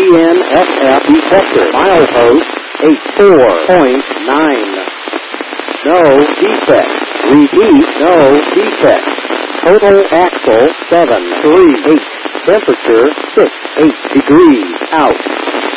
DNFF detector. Milepost 84.9. No defects. Repeat, no defects. Total axle 738. Temperature 68 degrees out.